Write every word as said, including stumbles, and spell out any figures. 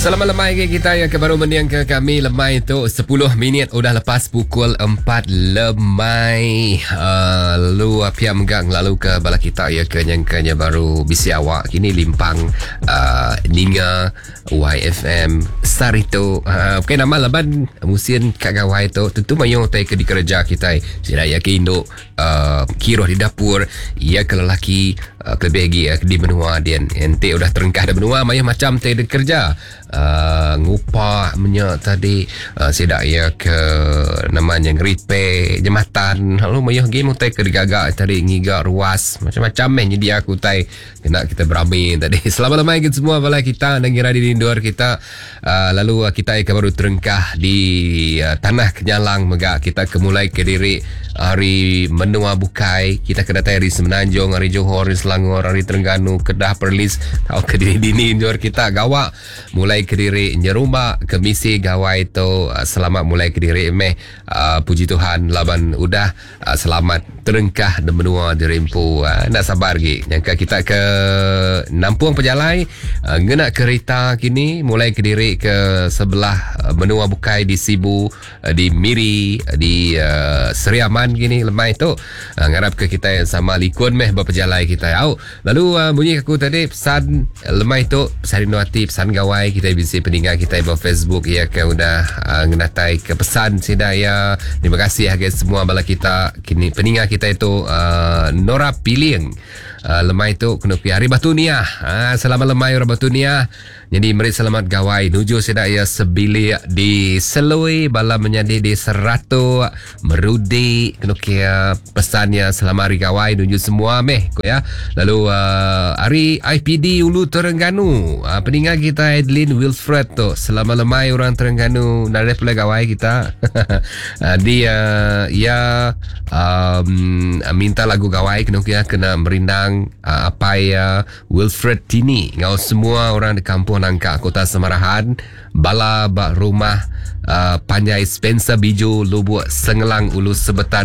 Selamat lemai ke kita yang baru mendiang ke kami. Lemai tu sepuluh minit udah lepas pukul empat lemai. Uh, lalu pihak megang lalu ke bala kita ya ke yang kanya baru bisi awak kini limpang uh, Ninga Y F M Sarito. Uh, bukan nama laban musim kat gawai tu tentu mayong tai ke di kerja kita. Sila ya ke induk uh, kiroh di dapur ya ke lelaki uh, ke bagi uh, di benua dia ente udah terengkah dah benua mayong macam tai di kerja. Uh, ngupah menyak tadi uh, sedak ya ke namanya ngeripe jematan lalu mayah game utai ke digagak tadi ngigak ruas macam-macam men jadi aku utai kena kita beramai tadi. Selamat lemai kita semua balai kita dan kira di indoor kita uh, lalu uh, kita akan baru terengkah di uh, tanah Kenyalang megak kita kemulai ke diri hari menua bukai kita kena dari Semenanjung hari Johor hari Selangor hari Terengganu Kedah Perlis tahu ke diri dini indoor kita gawak mulai Kediri Nyerumba ke misi gawai tu uh, selamat mulai Kediri meh uh, puji Tuhan laban udah uh, selamat terengkah dan menua di rempu uh, nak sabar lagi nyangka kita ke Nampung Pejalai uh, ngena kereta kini mulai Kediri ke sebelah uh, menua bukai di Sibu uh, di Miri uh, di uh, Seriaman gini lemai tu uh, ngarap ke kita yang sama likun meh berpejalai kita au lalu uh, bunyi aku tadi pesan uh, lemai tu pesan Inuati pesan gawai kita bisi peninggal kita di Facebook ya ke udah uh, ngenatai ke pesan sidaya. Terima kasih harga semua bala kita kini peninggal kita itu uh, Nora Piling uh, lemai tu kena pi hari Batunia. Uh, selamat lemai hari Batunia. Jadi mari selamat gawai nuju sidaya sebili di Seloi bala menjadi di Serato Merudi kena kia pesannya selamat hari gawai nuju semua meh ya. Lalu uh, hari I P D Ulu Terengganu uh, peninggal kita Edlin Wilfred tu selamat lemai orang Terengganu dari pula gawai kita. uh, dia ya um, minta lagu gawai kena kia kena merindang uh, apa ya Wilfred Tini ngau semua orang di kampung Nangka Kota Semarahan bala bak rumah uh, Panjai Spencer Biju Lubuk Sengelang Ulu Sebetan